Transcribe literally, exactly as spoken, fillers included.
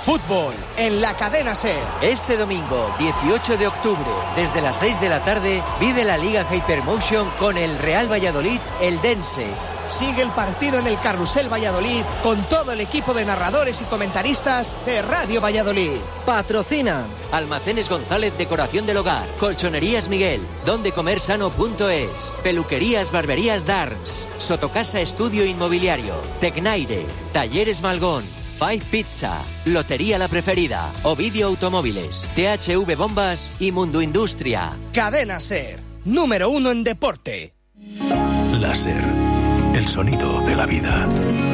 Fútbol en la Cadena SER. Este domingo, dieciocho de octubre, desde las seis de la tarde, vive la Liga Hypermotion con el Real Valladolid Eldense. Sigue el partido en el Carrusel Valladolid con todo el equipo de narradores y comentaristas de Radio Valladolid. Patrocina Almacenes González, Decoración del Hogar, Colchonerías Miguel, dondecomersano punto es, Peluquerías Barberías Darms, Sotocasa Estudio Inmobiliario, Tecnaire, Talleres Malgón, Five Pizza, Lotería La Preferida, Ovidio Automóviles, T H V Bombas y Mundo Industria. Cadena SER, número uno en deporte. Láser, el sonido de la vida.